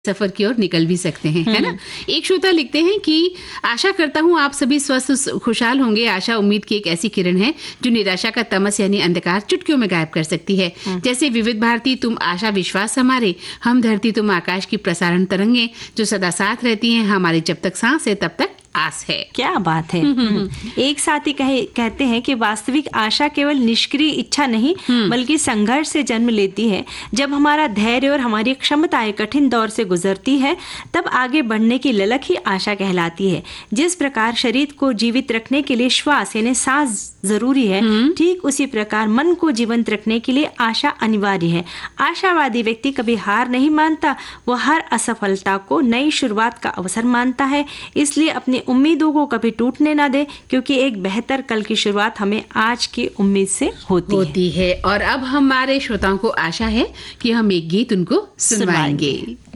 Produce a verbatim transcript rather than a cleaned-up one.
सफर की ओर निकल भी सकते हैं, है ना। एक श्रोता लिखते हैं कि आशा करता हूँ आप सभी स्वस्थ खुशहाल होंगे। आशा उम्मीद की एक ऐसी किरण है जो निराशा का तमस यानी अंधकार चुटकियों में गायब कर सकती है। जैसे विविध भारती तुम आशा विश्वास हमारे, हम धरती तुम आकाश की प्रसारण तरंगे जो सदा साथ रहती हैं हमारी, जब तक सांस है तब तक आस है। क्या बात है। एक साथी कहे कहते हैं कि वास्तविक आशा केवल निष्क्रिय इच्छा नहीं बल्कि संघर्ष से जन्म लेती है। जब हमारा धैर्य और हमारी क्षमताएं कठिन दौर से गुजरती है तब आगे बढ़ने की ललक ही आशा कहलाती है। जिस प्रकार शरीर को जीवित रखने के लिए श्वास यानी सांस जरूरी है, ठीक उसी प्रकार मन को जीवंत रखने के लिए आशा अनिवार्य है। आशावादी व्यक्ति कभी हार नहीं मानता, वो हर असफलता को नई शुरुआत का अवसर मानता है। इसलिए अपनी उम्मीदों को कभी टूटने ना दे, क्योंकि एक बेहतर कल की शुरुआत हमें आज की उम्मीद से होती, होती है।, है और अब हमारे श्रोताओं को आशा है कि हम एक गीत उनको सुनवाएंगे।